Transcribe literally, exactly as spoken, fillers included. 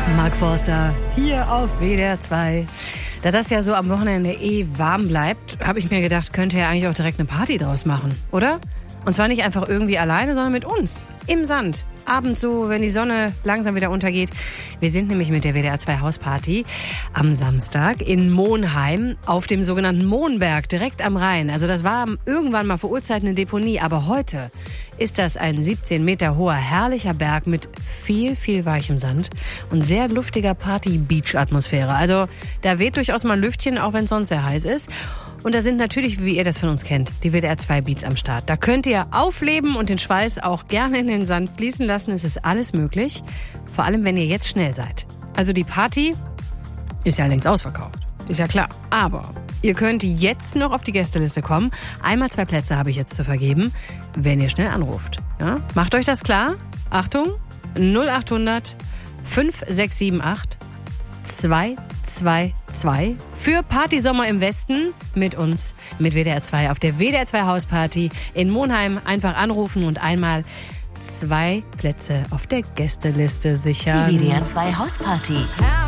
Mark Forster hier auf W D R zwei. Da das ja so am Wochenende eh warm bleibt, habe ich mir gedacht, könnte ja eigentlich auch direkt eine Party draus machen, oder? Und zwar nicht einfach irgendwie alleine, sondern mit uns. Im Sand. Abends so, wenn die Sonne langsam wieder untergeht. Wir sind nämlich mit der W D R zwei Hausparty am Samstag in Monheim auf dem sogenannten Mohnberg, direkt am Rhein. Also das war irgendwann mal vor Urzeiten eine Deponie, aber heute ist das ein siebzehn Meter hoher, herrlicher Berg mit viel, viel weichem Sand und sehr luftiger Party-Beach-Atmosphäre. Also da weht durchaus mal ein Lüftchen, auch wenn es sonst sehr heiß ist. Und da sind natürlich, wie ihr das von uns kennt, die W D R zwei Beats am Start. Da könnt ihr aufleben und den Schweiß auch gerne in den Sand fließen lassen. Es ist alles möglich. Vor allem, wenn ihr jetzt schnell seid. Also die Party ist ja längst ausverkauft. Ist ja klar. Aber ihr könnt jetzt noch auf die Gästeliste kommen. Einmal zwei Plätze habe ich jetzt zu vergeben, wenn ihr schnell anruft. Ja? Macht euch das klar? Achtung, null acht hundert fünf sechs sieben acht zwei zwei zwei für Partysommer im Westen mit uns, mit W D R zwei auf der W D R zwei Hausparty in Monheim. Einfach anrufen und einmal zwei Plätze auf der Gästeliste sichern. Die W D R zwei Hausparty.